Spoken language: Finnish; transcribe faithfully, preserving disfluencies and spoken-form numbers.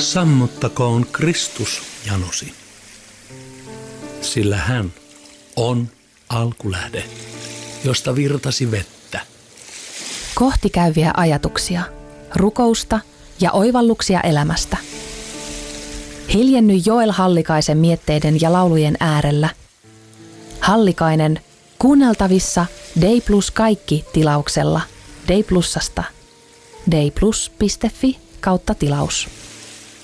Sammuttakoon Kristus janosi, sillä hän on alkulähde, josta virtasi vettä. Kohti käyviä ajatuksia, rukousta ja oivalluksia elämästä. Hiljenny Joel Hallikaisen mietteiden ja laulujen äärellä. Hallikainen kuunneltavissa Dei Plus kaikki tilauksella Dei Plusasta. deiplus piste fi kautta tilaus.